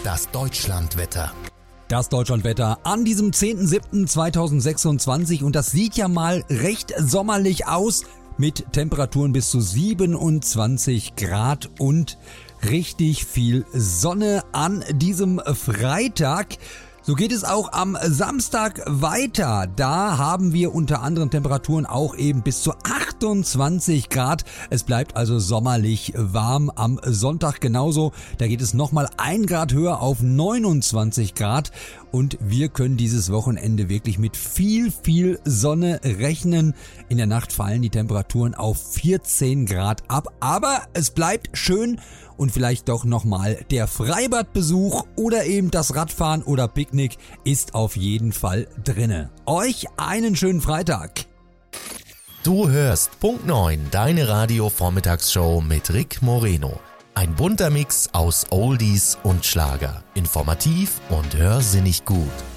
Das Deutschlandwetter. Das Deutschlandwetter an diesem 10.07.2026 und das sieht ja mal recht sommerlich aus mit Temperaturen bis zu 27 Grad und richtig viel Sonne an diesem Freitag. So geht es auch am Samstag weiter. Da haben wir unter anderem Temperaturen auch eben bis zu 28 Grad. Es bleibt also sommerlich warm am Sonntag genauso. Da geht es nochmal 1 Grad höher auf 29 Grad. Und wir können dieses Wochenende wirklich mit viel Sonne rechnen. In der Nacht fallen die Temperaturen auf 14 Grad ab. Aber es bleibt schön. Und vielleicht doch nochmal der Freibadbesuch oder eben das Radfahren oder Picknick ist auf jeden Fall drinne. Euch einen schönen Freitag. Du hörst Punkt 9, deine Radio-Vormittagsshow mit Rick Moreno. Ein bunter Mix aus Oldies und Schlager. Informativ und hörsinnig gut.